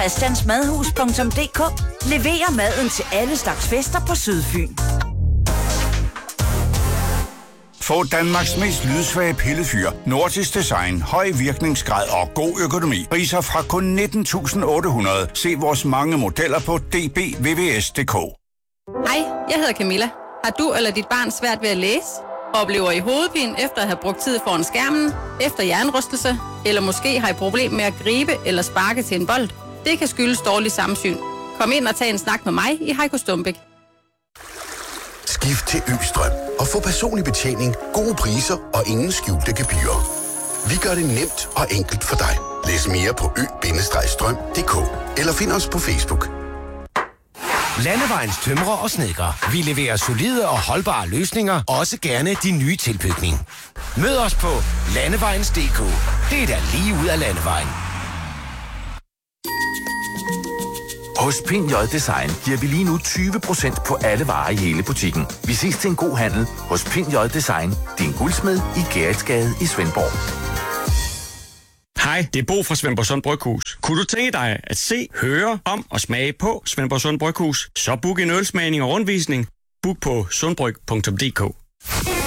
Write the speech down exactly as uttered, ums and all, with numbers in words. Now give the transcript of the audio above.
christiansmadhus punktum d k leverer maden til alle slags fester på Sydfyn. Få Danmarks mest lydsvage pillefyr, nordisk design, høj virkningsgrad og god økonomi. Priser fra kun nitten tusind otte hundrede. Se vores mange modeller på d b v v s punktum d k. Hej, jeg hedder Camilla. Har du eller dit barn svært ved at læse? Oplever I hovedpine efter at have brugt tid foran skærmen? Efter hjernerystelse? Eller måske har I problem med at gribe eller sparke til en bold? Det kan skyldes dårlig samsyn. Kom ind og tag en snak med mig i Heiko Stumbæk. Skift til Østrøm og få personlig betjening, gode priser og ingen skjulte gebyrer. Vi gør det nemt og enkelt for dig. Læs mere på ø bindestreg strøm punktum d k eller find os på Facebook. Landevejens tømrer og snedker. Vi leverer solide og holdbare løsninger, også gerne de nye tilbygning. Mød os på landevejens punktum d k. Det er da lige ud af landevejen. Hos Pind J Design giver vi lige nu tyve procent på alle varer i hele butikken. Vi ses til en god handel hos Pind J Design. Din guldsmed i Gerritsgade i Svendborg. Hej, det er Bo fra Svendborgsund Bryghus. Kunne du tænke dig at se, høre om og smage på Svendborgsund Bryghus? Så book en ølsmagning og rundvisning. Book på sundbryg punktum d k.